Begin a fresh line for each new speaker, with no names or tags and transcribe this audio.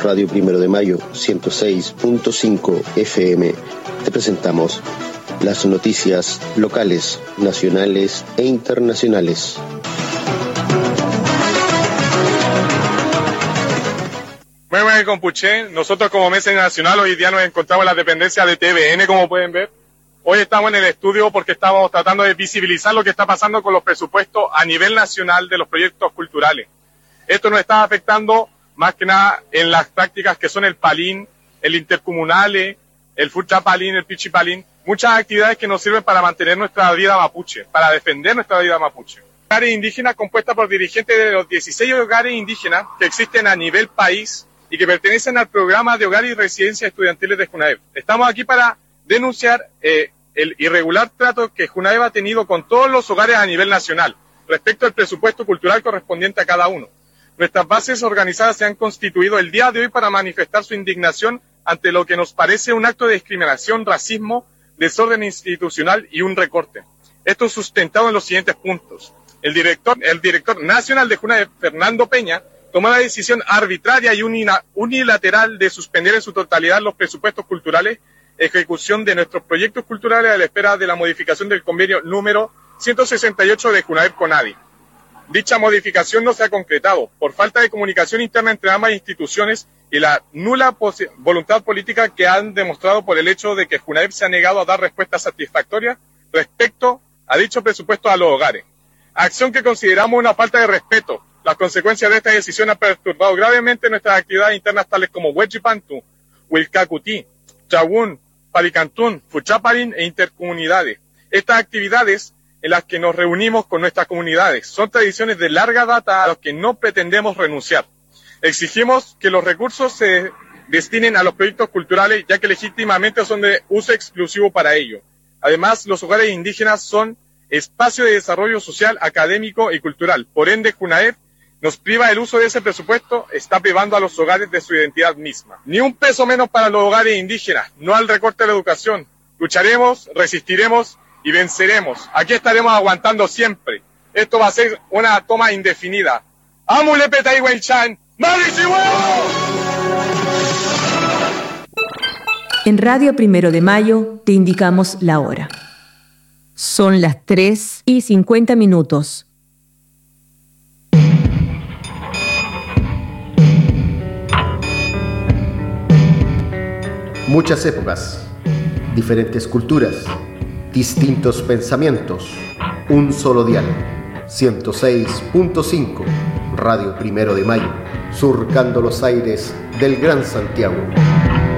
Radio Primero de Mayo 106.5 FM te presentamos las noticias locales, nacionales e internacionales.
Muy bien, compuché. Nosotros como Mesa Nacional hoy día nos encontramos en la dependencia de TVN, como pueden ver. Hoy estamos en el estudio porque estamos tratando de visibilizar lo que está pasando con los presupuestos a nivel nacional de los proyectos culturales. Esto nos está afectando más que nada en las prácticas que son el Palín, el Intercomunale, el Fuchapalín, el Pichipalín, muchas actividades que nos sirven para mantener nuestra vida mapuche, para defender nuestra vida mapuche. Hogares indígenas compuesta por dirigentes de los 16 hogares indígenas que existen a nivel país y que pertenecen al programa de hogares y residencias estudiantiles de JUNAEV. Estamos aquí para denunciar el irregular trato que JUNAEV ha tenido con todos los hogares a nivel nacional respecto al presupuesto cultural correspondiente a cada uno. Nuestras bases organizadas se han constituido el día de hoy para manifestar su indignación ante lo que nos parece un acto de discriminación, racismo, desorden institucional y un recorte. Esto es sustentado en los siguientes puntos. El director nacional de JUNAEV, Fernando Peña, tomó la decisión arbitraria y unilateral de suspender en su totalidad los presupuestos culturales, ejecución de nuestros proyectos culturales a la espera de la modificación del convenio número 168 de JUNAEV con ADI. Dicha modificación no se ha concretado por falta de comunicación interna entre ambas instituciones y la nula voluntad política que han demostrado por el hecho de que JUNAEV se ha negado a dar respuestas satisfactorias respecto a dicho presupuesto a los hogares. Acción que consideramos una falta de respeto. Las consecuencias de esta decisión han perturbado gravemente nuestras actividades internas tales como Huechipantu, Huilcacutí, Chagún, Palicantún, Fuchapalín e intercomunidades. Estas actividades en las que nos reunimos con nuestras comunidades son tradiciones de larga data a las que no pretendemos renunciar. Exigimos que los recursos se destinen a los proyectos culturales, ya que legítimamente son de uso exclusivo para ello. Además, los hogares indígenas son espacio de desarrollo social, académico y cultural. Por ende, JUNAEV nos priva del uso de ese presupuesto, está privando a los hogares de su identidad misma. Ni un peso menos para los hogares indígenas, no al recorte de la educación. Lucharemos, resistiremos y venceremos. Aquí estaremos aguantando siempre. Esto va a ser una toma indefinida. ¡Amule Petaihuelchan!
En Radio Primero de Mayo te indicamos la hora. Son las 3:50.
Muchas épocas, diferentes culturas, distintos pensamientos, un solo dial. 106.5 Radio Primero de Mayo, surcando los aires del Gran Santiago.